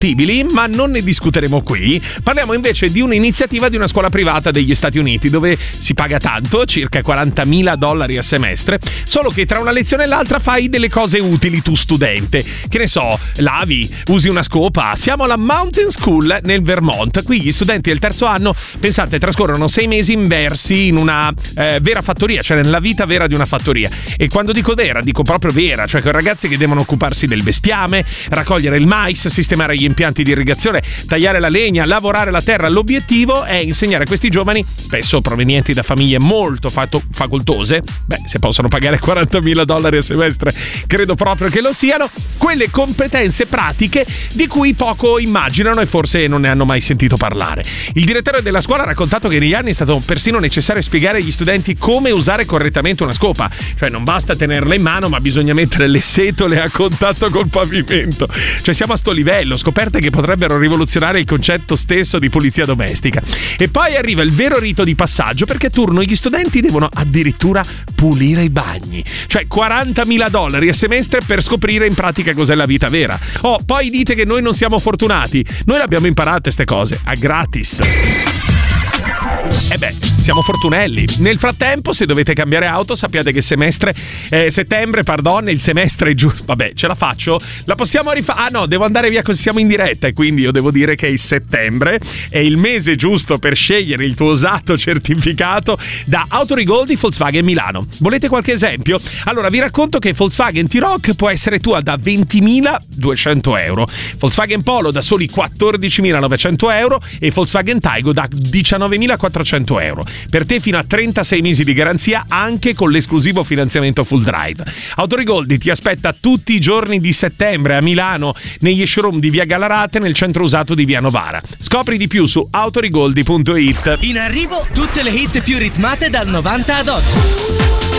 ma non ne discuteremo qui. Parliamo invece di un'iniziativa di una scuola privata degli Stati Uniti dove si paga tanto, circa $40.000 a semestre, solo che tra una lezione e l'altra fai delle cose utili tu studente. Che ne so, lavi, usi una scopa. Siamo alla Mountain School nel Vermont. Qui gli studenti del terzo anno, pensate, trascorrono 6 mesi immersi in una vera fattoria, cioè nella vita vera di una fattoria. E quando dico vera, dico proprio vera, cioè con ragazzi che devono occuparsi del bestiame, raccogliere il mais, sistemare gli impianti di irrigazione, tagliare la legna, lavorare la terra. L'obiettivo è insegnare a questi giovani, spesso provenienti da famiglie molto facoltose, se possono pagare $40.000 a semestre, credo proprio che lo siano, quelle competenze pratiche di cui poco immaginano e forse non ne hanno mai sentito parlare. Il direttore della scuola ha raccontato che negli anni è stato persino necessario spiegare agli studenti come usare correttamente una scopa, cioè non basta tenerla in mano ma bisogna mettere le setole a contatto col pavimento. Cioè siamo a sto livello, scoperte che potrebbero rivoluzionare il concetto stesso di pulizia domestica. E poi arriva il vero rito di passaggio, perché a turno gli studenti devono addirittura pulire i bagni, cioè $40.000 a semestre per scoprire in pratica cos'è la vita vera. Poi dite che noi non siamo fortunati, noi le abbiamo imparate ste cose a gratis. Siamo fortunelli. Nel frattempo, se dovete cambiare auto, sappiate che settembre, il semestre è giù. Vabbè, ce la faccio? La possiamo rifare? Ah no, devo andare via così siamo in diretta e quindi io devo dire che il settembre è il mese giusto per scegliere il tuo usato certificato da Autorigol di Volkswagen Milano. Volete qualche esempio? Allora vi racconto che Volkswagen T-Roc può essere tua da €20.200, Volkswagen Polo da soli €14.900 e Volkswagen Taigo da €19.400. Per te fino a 36 mesi di garanzia anche con l'esclusivo finanziamento full drive. Autorigoldi ti aspetta tutti i giorni di settembre a Milano negli showroom di via Galarate nel centro usato di via Novara. Scopri di più su autorigoldi.it. In arrivo tutte le hit più ritmate dal 90 ad oggi.